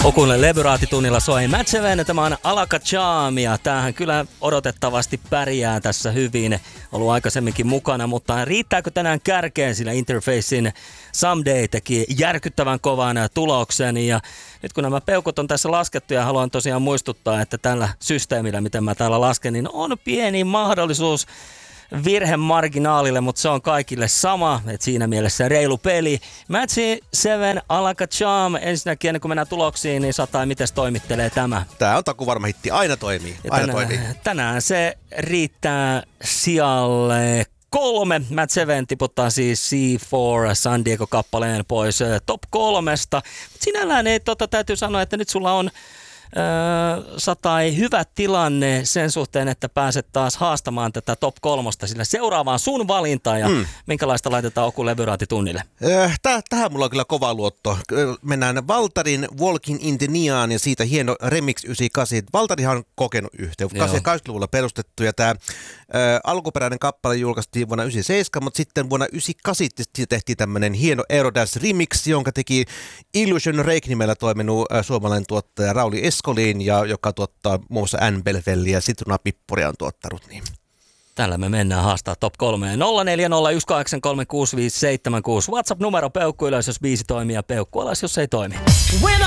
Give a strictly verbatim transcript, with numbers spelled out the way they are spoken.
Okulle levyraatitunnilla soi Matt Seven, tämä on Alakazam ja tämähän kyllä odotettavasti pärjää tässä hyvin. Ollut aikaisemminkin mukana, mutta riittääkö tänään kärkeen, sillä Interfacein Someday teki järkyttävän kovan tuloksen. Ja nyt kun nämä peukut on tässä laskettu ja haluan tosiaan muistuttaa, että tällä systeemillä, miten mä täällä lasken, niin on pieni mahdollisuus virhemarginaalille, mutta se on kaikille sama, että siinä mielessä reilu peli. Matt Seven, Alakazam. Ensinnäkin ennen kuin mennään tuloksiin, niin Sata, mites toimittelee tämä? Tää on takuvarma hitti, aina toimii. Aina tänään, toimii. Tänään se riittää sijalle kolme. Matt Seven tiputtaa siis C neljä San Diego-kappaleen pois top kolmesta. Sinällään ei, tota, täytyy sanoa, että nyt sulla on Öö, Satai hyvä tilanne sen suhteen, että pääset taas haastamaan tätä top kolmosta, sillä seuraavaan sun valinta ja mm. minkälaista laitetaan Okun levyraatitunnille? Täh, tähän mulla on kyllä kova luotto. Mennään Valtarin Walking in the Neon ja siitä hieno Remix yhdeksänkymmentäkahdeksan. Valtarihan on kokenut yhteen. kahdeksankymmentäluvulla perustettu ja tämä alkuperäinen kappale julkaistiin vuonna yhdeksänkymmentäseitsemän, mutta sitten vuonna yhdeksänkymmentäkahdeksan tehtiin tämmöinen hieno Eurodance Remix, jonka teki Illusion Rake-nimellä toiminut ä, suomalainen tuottaja Rauli Eskolin, ja joka tuottaa muun muassa N. Belvelliä ja Citruna Pippuria on tuottanut. Niin. Tällä me mennään haastaa top kolmeen. nolla neljä nolla yksi kahdeksan kolme kuusi viisi seitsemän kuusi. WhatsApp-numero peukku ylös, jos biisi toimii, ja peukku alas, jos ei toimi.